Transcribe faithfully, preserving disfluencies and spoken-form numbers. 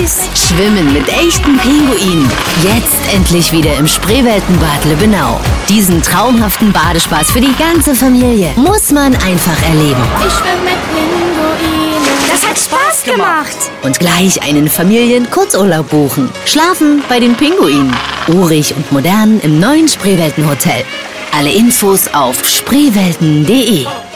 aus. Schwimmen mit echten Pinguinen. Jetzt endlich wieder im Spreeweltenbad Lübbenau. Diesen traumhaften Badespaß für die ganze Familie muss man einfach erleben. Ich schwimme mit Pinguinen. Das hat Spaß gemacht. Und gleich einen Familien-Kurzurlaub buchen. Schlafen bei den Pinguinen. Urig und modern im neuen Spreeweltenhotel. Alle Infos auf spreewelten punkt de.